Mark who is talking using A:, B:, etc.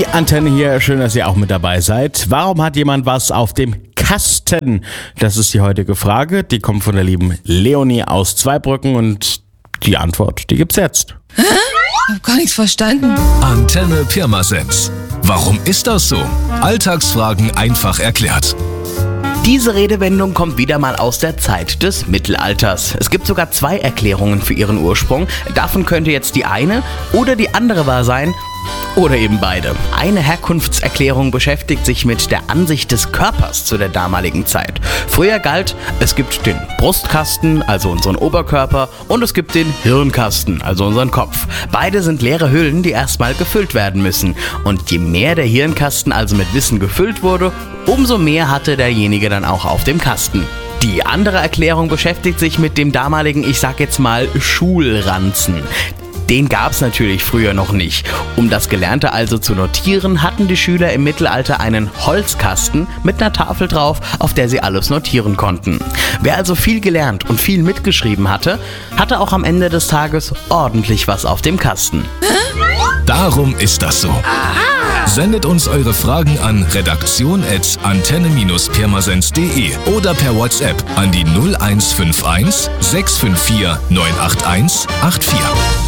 A: Die Antenne hier, schön, dass ihr auch mit dabei seid. Warum hat jemand was auf dem Kasten? Das ist die heutige Frage. Die kommt von der lieben Leonie aus Zweibrücken und die Antwort, die gibt's jetzt.
B: Hä? Ich hab gar nichts verstanden.
C: Antenne Pirmasens. Warum ist das so? Alltagsfragen einfach erklärt.
D: Diese Redewendung kommt wieder mal aus der Zeit des Mittelalters. Es gibt sogar 2 Erklärungen für ihren Ursprung. Davon könnte jetzt die eine oder die andere wahr sein. Oder eben beide. Eine Herkunftserklärung beschäftigt sich mit der Ansicht des Körpers zu der damaligen Zeit. Früher galt, es gibt den Brustkasten, also unseren Oberkörper, und es gibt den Hirnkasten, also unseren Kopf. Beide sind leere Hüllen, die erstmal gefüllt werden müssen. Und je mehr der Hirnkasten also mit Wissen gefüllt wurde, umso mehr hatte derjenige dann auch auf dem Kasten. Die andere Erklärung beschäftigt sich mit dem damaligen, ich sag jetzt mal, Schulranzen. Den gab's natürlich früher noch nicht. Um das Gelernte also zu notieren, hatten die Schüler im Mittelalter einen Holzkasten mit einer Tafel drauf, auf der sie alles notieren konnten. Wer also viel gelernt und viel mitgeschrieben hatte, hatte auch am Ende des Tages ordentlich was auf dem Kasten.
C: Darum ist das so. Sendet uns eure Fragen an redaktion@antenne-pirmasens.de oder per WhatsApp an die 0151 654 981 84.